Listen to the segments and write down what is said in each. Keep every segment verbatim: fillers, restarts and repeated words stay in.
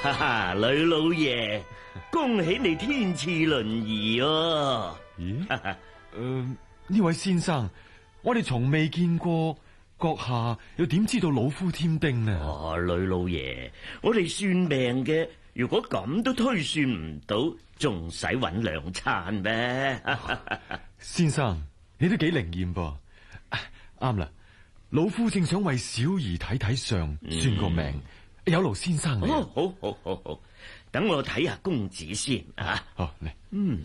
哈哈，呂老爺，恭喜你天賜麟兒哦！ 咦？誒、呃，呢位先生，我哋從未見過，閣下又點知道老夫添丁呢？ 哦，呂老爺，我哋算命嘅，如果咁都推算唔到，仲使搵兩餐咩？ 先生，你都幾靈驗噃。啱啦，老夫正想為小兒睇睇相，算個命。嗯有勞先生嚟、 哦，好好好好，等我睇下公子先啊！ 好嚟， 嗯，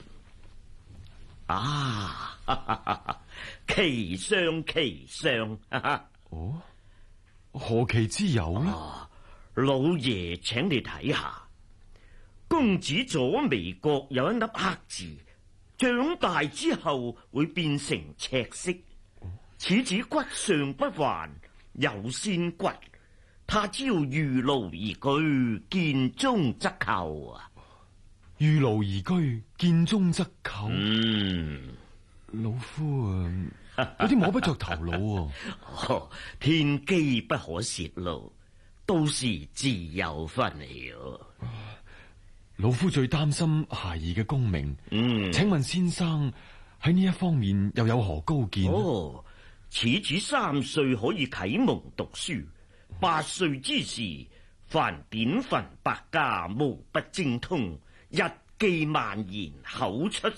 啊，哈哈哈奇相奇相，哈哈哦，何其之有呢？ 啊、老爺，請你睇下，公子左眉角有一粒黑痣，長大之後會變成赤色，此指骨上不還，有先骨。他朝遇廬而居，見中則扣啊！ 遇廬而居，見中則扣。 嗯， 老夫啊，有啲摸不着頭腦、啊。 哦，天機不可泄露，到時自有分曉。 老夫最擔心孩兒嘅功名。 嗯，請問先生喺呢一方面又有何高見？ 哦，此子三歲可以啟蒙讀書。八歲之時，凡典範百家無不精通，一技萬言，口出